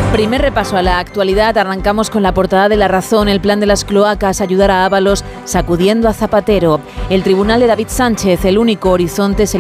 Primer repaso a la actualidad. Arrancamos con la portada de La Razón. El plan de las cloacas, ayudar a Ábalos sacudiendo a Zapatero. El tribunal de David Sánchez, el único horizonte se